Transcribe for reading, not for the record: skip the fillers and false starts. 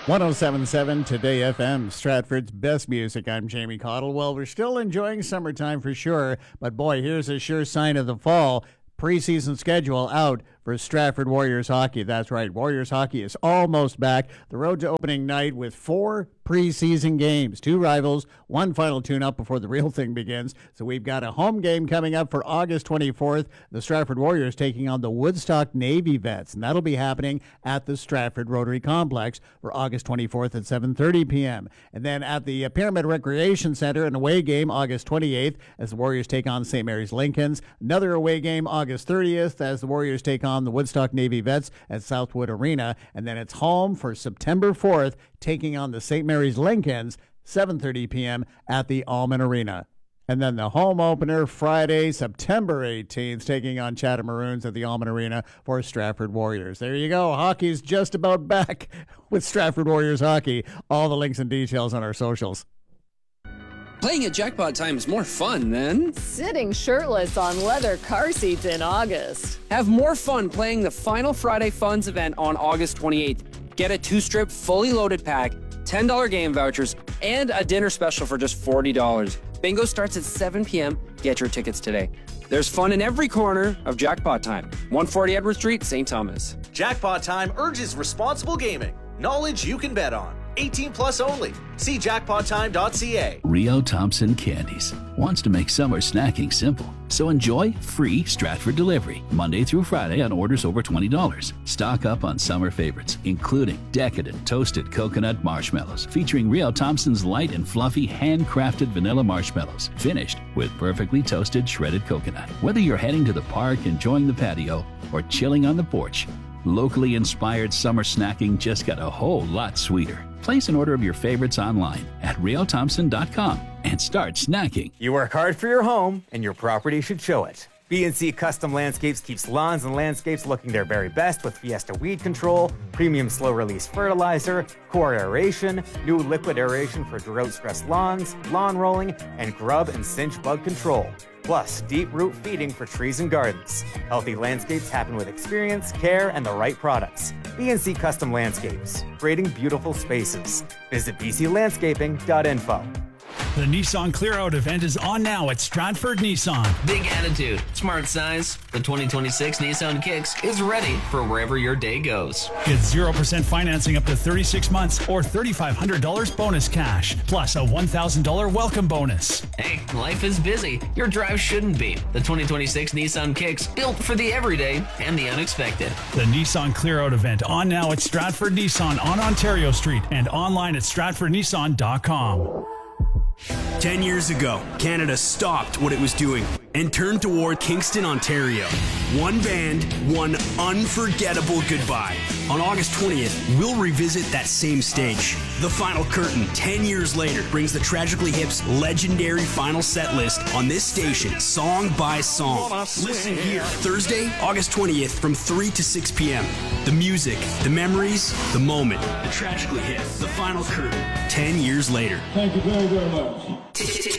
107.7 Today FM, Stratford's best music. I'm Jamie Cottle. Well, we're still enjoying summertime for sure, but boy, here's a sure sign of the fall. Preseason schedule out for Stratford Warriors hockey. That's right, Warriors hockey is almost back. The road to opening night with 4 preseason games, 2 rivals, 1 final tune-up before the real thing begins. So we've got a home game coming up for August 24th. The Stratford Warriors taking on the Woodstock Navy Vets, and that'll be happening at the Stratford Rotary Complex for August 24th at 7:30 p.m. And then at the Pyramid Recreation Center, an away game August 28th as the Warriors take on St. Mary's Lincolns. Another away game August 30th as the Warriors take on the Woodstock Navy Vets at Southwood Arena. And then it's home for September 4th, taking on the St. Mary's Lincolns, 7:30 p.m. at the Allman Arena. And then the home opener Friday, September 18th, taking on Chatham Maroons at the Allman Arena for Stratford Warriors. There you go. Hockey's just about back with Stratford Warriors hockey. All the links and details on our socials. Playing at Jackpot Time is more fun than sitting shirtless on leather car seats in August. Have more fun playing the Final Friday Funds event on August 28th. Get a 2-strip, fully loaded pack, $10 game vouchers, and a dinner special for just $40. Bingo starts at 7 p.m. Get your tickets today. There's fun in every corner of Jackpot Time. 140 Edward Street, St. Thomas. Jackpot Time urges responsible gaming. Knowledge you can bet on. 18 plus only. See jackpottime.ca. Rio Thompson Candies wants to make summer snacking simple. So enjoy free Stratford delivery Monday through Friday on orders over $20. Stock up on summer favorites, including decadent toasted coconut marshmallows featuring Rio Thompson's light and fluffy handcrafted vanilla marshmallows, finished with perfectly toasted shredded coconut. Whether you're heading to the park, enjoying the patio, or chilling on the porch, locally inspired summer snacking just got a whole lot sweeter. Place an order of your favorites online at riothompson.com and start snacking. You work hard for your home, and your property should show it. B&C Custom Landscapes keeps lawns and landscapes looking their very best with Fiesta Weed Control, premium slow-release fertilizer, core aeration, new liquid aeration for drought-stressed lawns, lawn rolling, and grub and cinch bug control. Plus, deep root feeding for trees and gardens. Healthy landscapes happen with experience, care, and the right products. B&C Custom Landscapes, creating beautiful spaces. Visit bclandscaping.info. The Nissan Clear Out event is on now at Stratford Nissan. Big attitude, smart size. The 2026 Nissan Kicks is ready for wherever your day goes. Get 0% financing up to 36 months or $3,500 bonus cash, plus a $1,000 welcome bonus. Hey, life is busy. Your drive shouldn't be. The 2026 Nissan Kicks, built for the everyday and the unexpected. The Nissan Clear Out event on now at Stratford Nissan on Ontario Street and online at stratfordnissan.com. 10 years ago, Canada stopped what it was doing and turned toward Kingston, Ontario. One band, one unforgettable goodbye. On August 20th, we'll revisit that same stage. The Final Curtain, 10 years later, brings the Tragically Hip's legendary final set list on this station, song by song. Listen here, Thursday, August 20th, from 3 to 6 p.m. The music, the memories, the moment. The Tragically Hip, The Final Curtain, 10 years later. Thank you very, very much.